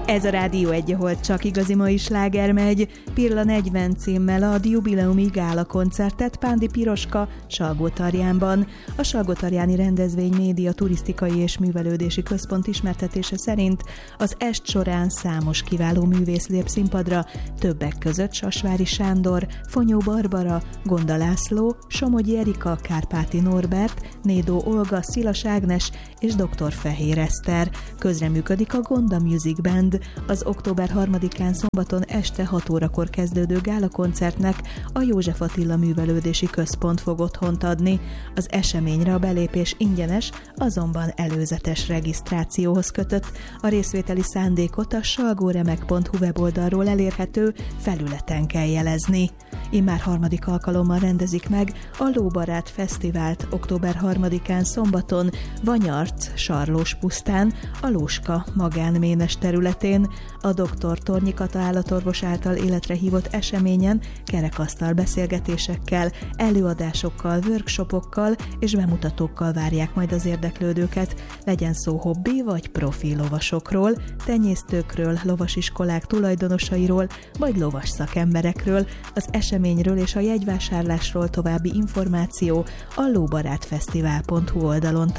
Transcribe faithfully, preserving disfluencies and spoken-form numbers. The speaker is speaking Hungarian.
Ez a Rádió egy, ahol csak igazi mai sláger megy. Pirla negyven címmel ad jubileumi gála koncertet Pándi Piroska Salgótarjánban. A Salgótarjáni Rendezvény Média Turisztikai és Művelődési Központ ismertetése szerint az est során számos kiváló művész lép színpadra, többek között Sasvári Sándor, Fonyó Barbara, Gonda László, Somogyi Erika, Kárpáti Norbert, Nédó Olga, Szilas Ágnes és doktor Fehér Eszter. Közreműködik a Gonda Music Band. Az október harmadikán szombaton este hat órakor kezdődő gálakoncertnek a József Attila Művelődési Központ fog otthont adni. Az eseményre a belépés ingyenes, azonban előzetes regisztrációhoz kötött. A részvételi szándékot a salgóremek pont hu weboldalról elérhető felületen kell jelezni. Immár harmadik alkalommal rendezik meg a Lóbarát Fesztivált október harmadikán szombaton Vanyarc Sarlós pusztán, a Lóska magánménes területén. A doktor Tornyi Kata állatorvos által életre hívott eseményen kerekasztal beszélgetésekkel, előadásokkal, workshopokkal és bemutatókkal várják majd az érdeklődőket, legyen szó hobbi vagy profi lovasokról, tenyésztőkről, lovasiskolák tulajdonosairól vagy lovas szakemberekről. Az eseményről és a jegyvásárlásról további információ a lóbarátfesztivál pont hu oldalon